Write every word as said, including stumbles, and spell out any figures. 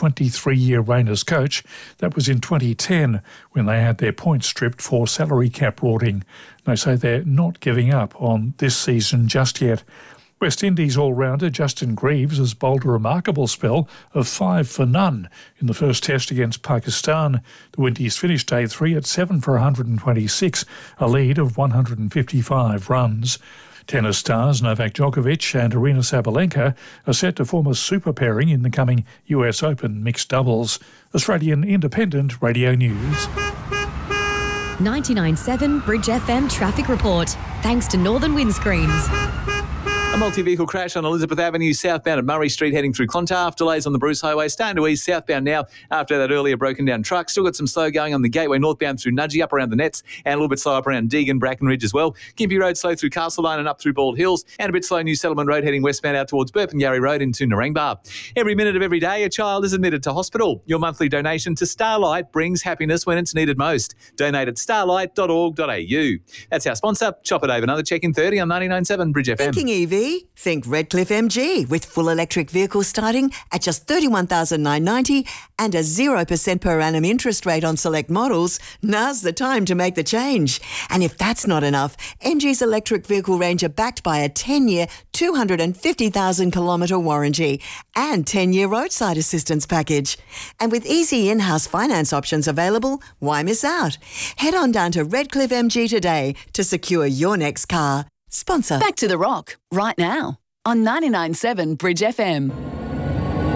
twenty-three-year reign as coach. That was in twenty ten when they had their points stripped for salary cap rorting. They say they're not giving up on this season just yet. West Indies all-rounder Justin Greaves has bowled a remarkable spell of five for none in the first test against Pakistan. The Windies finished day three at seven for one hundred twenty-six, a lead of one hundred fifty-five runs. Tennis stars Novak Djokovic and Arina Sabalenka are set to form a super pairing in the coming U S Open mixed doubles. Australian Independent Radio News. ninety-nine point seven Bridge F M traffic report. Thanks to Northern Windscreens. A multi-vehicle crash on Elizabeth Avenue southbound at Murray Street heading through Clontarf. Delays on the Bruce Highway starting to ease southbound now after that earlier broken down truck. Still got some slow going on the Gateway northbound through Nudgee up around the Nets and a little bit slow up around Deagon, Brackenridge as well. Gympie Road slow through Castle Line and up through Bald Hills, and a bit slow New Settlement Road heading westbound out towards Burpengary Road into Narangba. Every minute of every day a child is admitted to hospital. Your monthly donation to Starlight brings happiness when it's needed most. Donate at starlight dot org dot a u. That's our sponsor. Chop it over. Another check in thirty on ninety-nine point seven Bridge F M. Thinking E V? Think Redcliffe M G with full electric vehicles starting at just thirty-one thousand nine hundred ninety dollars and a zero percent per annum interest rate on select models. Now's the time to make the change. And if that's not enough, M G's electric vehicle range are backed by a ten-year, two hundred fifty thousand kilometre warranty and ten-year roadside assistance package. And with easy in-house finance options available, why miss out? Head on down to Redcliffe M G today to secure your next car. Sponsor. Back to the Rock, right now, on ninety-nine point seven Bridge F M.